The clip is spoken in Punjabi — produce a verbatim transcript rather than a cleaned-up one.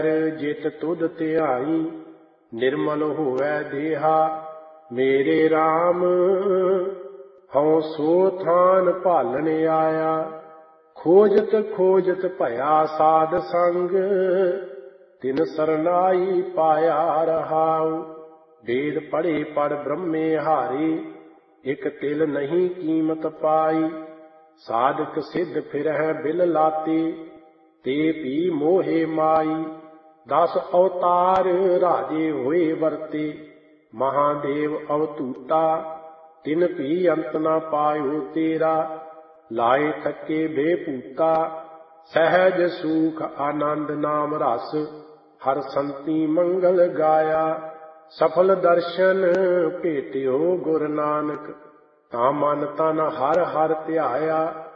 ਜਿਤ ਤੁਧ ਧਿਆਈ ਨਿਰਮਲ ਹੋਵੈ ਦੇਹਾ। ਮੇਰੇ RAM ਹਉ ਸੋ ਥਾਨ ਭਾਲਣ ਆਇਆ। ਖੋਜਤ ਖੋਜਤ ਭਇਆ ਸਾਧ ਸੰਗ ਤਿਨ ਸਰਨਾਈ ਪਾਇਆ ਰਹਾਉ। ਵੇਦ ਪੜ੍ਹੇ ਪੜ ਬ੍ਰਹਮੇ ਹਾਰੇ ਇਕ ਤਿਲ ਨਹੀਂ ਕੀਮਤ ਪਾਈ। ਸਾਧਕ ਸਿੱਧ ਫਿਰਹਿ ਬਿਲ ਲਾਤੇ ਤੇ ਭੀ ਮੋਹਿ ਮਾਈ। ਦਸ ਅਵਤਾਰ ਰਾਜੇ ਹੋਏ ਵਰਤੇ ਮਹਾਦੇਵ ਅਵਤੂਤਾ। ਤਿਨ ਭੀ ਅੰਤ ਨਾ ਪਾਇਓ ਤੇਰਾ ਲਾਏ ਥੱਕੇ ਬੇਭੂਤਾ। ਸਹਿਜ ਸੂਖ ਆਨੰਦ ਨਾਮ ਰਸ ਹਰ ਸੰਤੀ ਮੰਗਲ ਗਾਇਆ। ਸਫਲ ਦਰਸ਼ਨ ਭੇਟਿਓ ਗੁਰ ਨਾਨਕ ਤਾਂ ਮਨ ਤਨ ਹਰ ਹਰ ਧਿਆਇਆ।